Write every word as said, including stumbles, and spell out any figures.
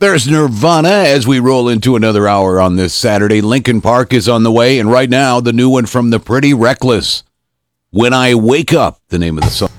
There's Nirvana as we roll into another hour on this Saturday. Linkin Park is on the way, and right now, the new one from The Pretty Reckless. When I Wake Up, the name of the song.